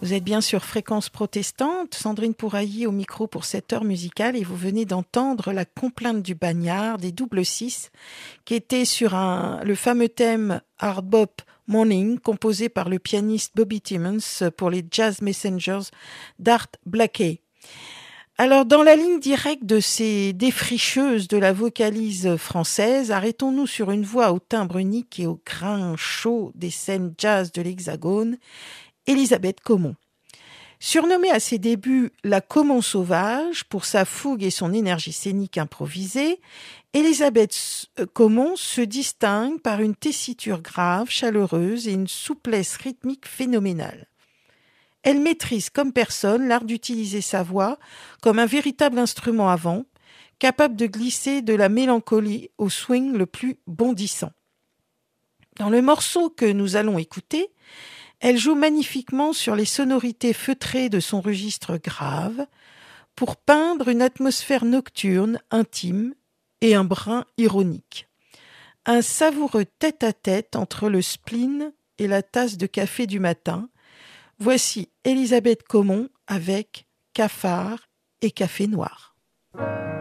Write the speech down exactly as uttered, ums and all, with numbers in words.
Vous êtes bien sur Fréquence Protestante, Sandrine Pourailly au micro pour cette heure musicale et vous venez d'entendre la complainte du bagnard des Double Six qui était sur un, le fameux thème Hard Bop Morning composé par le pianiste Bobby Timmons pour les Jazz Messengers d'Art Blakey. Alors, dans la ligne directe de ces défricheuses de la vocalise française, arrêtons-nous sur une voix au timbre unique et au grain chaud des scènes jazz de l'Hexagone, Elisabeth Caumont. Surnommée à ses débuts la Caumont sauvage pour sa fougue et son énergie scénique improvisée, Elisabeth Caumont se distingue par une tessiture grave, chaleureuse et une souplesse rythmique phénoménale. Elle maîtrise comme personne l'art d'utiliser sa voix comme un véritable instrument à vent, capable de glisser de la mélancolie au swing le plus bondissant. Dans le morceau que nous allons écouter, elle joue magnifiquement sur les sonorités feutrées de son registre grave pour peindre une atmosphère nocturne, intime et un brin ironique. Un savoureux tête-à-tête entre le spleen et la tasse de café du matin. Voici Elisabeth Caumont avec Cafard et Café Noir.